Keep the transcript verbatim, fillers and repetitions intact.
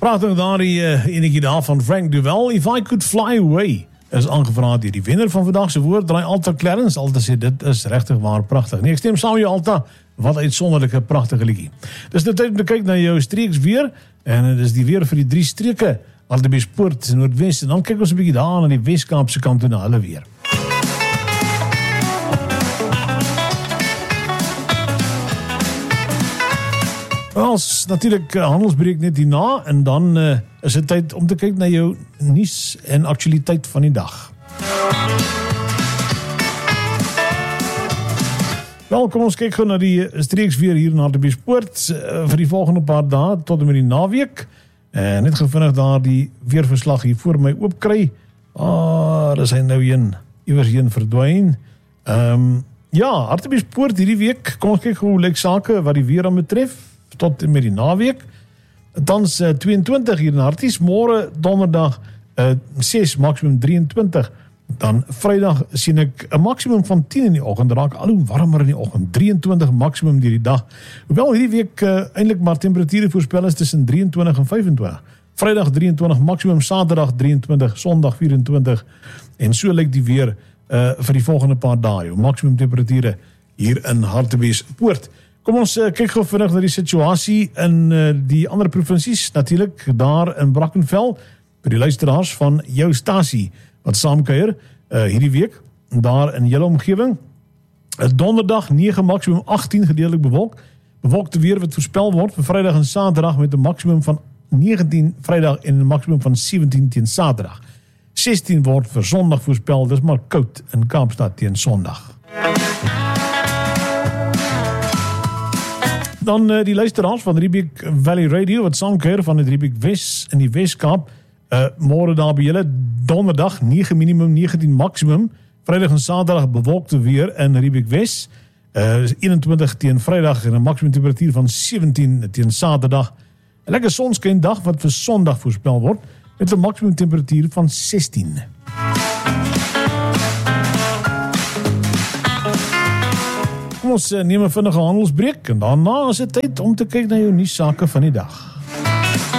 Pragtig daar die uh, enetjie daar van Frank Duval, If I Could Fly Away, is aangevraag deur die wenner van vandag se woord, draai Alta Clarence. Alta sê dit is regtig waar pragtig. Nee, ek stem saam met jou Alta, wat 'n uitsonderlike pragtige liedjie. Dis nou tyd om te kyk na jou streeks weer, en dit is die weer vir die drie streke, Hartbeespoort, Noordwes, en dan kyk ons 'n bietjie daar aan die Weskaapse kant toe na hulle weer. Ons natuurlik uh, handelsbreek net hierna en dan uh, is dit tyd om te kyk na jou nuus en aktualiteit van die dag. Wel, kom ons kyk gou na die streeks weer hier in Hartbeespoort uh, vir die volgende paar dae tot en met die naweek. Uh, net gevindig daar die weerverslag hier voor my oopkry. Ah, daar is hy nou een iewers heen verdwyn. Ehm um, ja, Hartbeespoort hierdie week. Kom ons kyk hoe lyk sake wat die weer aan betref tot en met die naweek. Tans uh, tweeëntwintig hier in Harties, môre donderdag uh, ses, maksimum drieëntwintig. Dan Vrydag sien ek 'n maksimum van tien in die oggend, raak al hoe warmer in die oggend, drieëntwintig maksimum deur die dag. Hoewel hierdie week uh, eintlik maar temperature voorspel is tussen drieëntwintig en vyfentwintig. Vrydag drieëntwintig maksimum, Saterdag drieëntwintig, Sondag vyfentwintig en so lyk die weer uh, vir die volgende paar dae. Maksimum temperature hier in Hartbeespoort. Kom ons uh, kyk gou vinnig na die situasie in uh, die ander provinsies, natuurlik daar in Brackenfell, vir die luisteraars van jou stasie wat saamkuier uh, hierdie week, daar in julle omgewing. Uh, donderdag nege, maksimum agttien, gedeeltelik bewolk. Bewolkte weer wat voorspel word vir Vrydag en Saterdag met 'n maksimum van negentien Vrydag en 'n maksimum van sewentien teen Saterdag. sestien word vir Sondag voorspel, dis maar koud in Kaapstad teen Sondag. Dan uh, die luisteraars van Riebeek Valley Radio, wat saamkuier van het Riebeek Wes in die Weskaap, uh, môre daar by julle, donderdag nege minimum, negentien maksimum, Vrydag en Saterdag bewolkte weer in Riebeek Wes, uh, eenentwintig teen Vrydag en 'n maksimum temperatuur van sewentien teen Saterdag. 'n Lekker sonskyn dag wat vir Sondag voorspel word, met 'n maksimum temperatuur van sestien. Kom ons neem 'n vinnige handelsbreek en daarna is dit tyd om te kyk na jou nuussake van die dag.